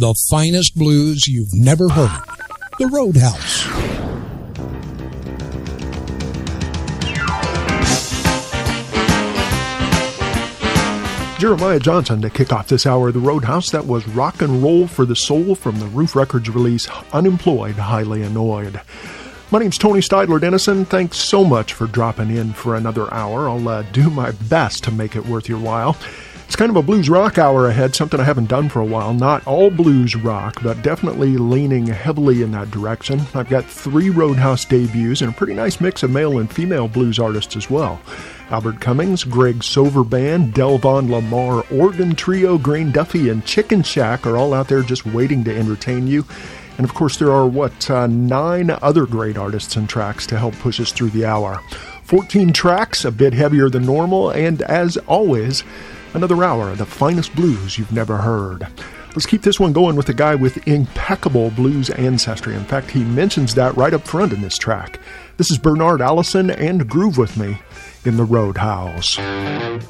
The finest blues you've never heard. The Roadhouse. Jeremiah Johnson to kick off this hour of the Roadhouse. That was Rock and Roll for the Soul from the Roof Records release Unemployed, Highly Annoyed. My name's Tony Steidler Dennison. Thanks so much for dropping in for another hour. I'll do my best to make it worth your while. It's kind of a blues rock hour ahead, something I haven't done for a while. Not all blues rock, but definitely leaning heavily in that direction. I've got 3 Roadhouse debuts and a pretty nice mix of male and female blues artists as well. Albert Cummings, Greg Sover Band, Delvon Lamar, Organ Trio, Grain Duffy, and Chicken Shack are all out there just waiting to entertain you. And of course there are, 9 other great artists and tracks to help push us through the hour. 14 tracks, a bit heavier than normal, and as always, another hour of the finest blues you've never heard. Let's keep this one going with a guy with impeccable blues ancestry. In fact, he mentions that right up front in this track. This is Bernard Allison and Groove With Me in the Roadhouse.